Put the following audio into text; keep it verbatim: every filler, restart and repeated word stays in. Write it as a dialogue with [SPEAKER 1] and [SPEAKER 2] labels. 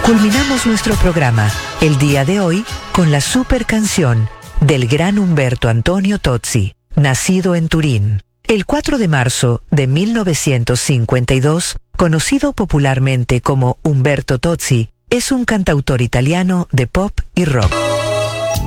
[SPEAKER 1] Culminamos nuestro programa el día de hoy con la super canción del gran Umberto Antonio Tozzi, nacido en Turín. El cuatro de marzo de mil novecientos cincuenta y dos, conocido popularmente como Umberto Tozzi, es un cantautor italiano de pop y rock.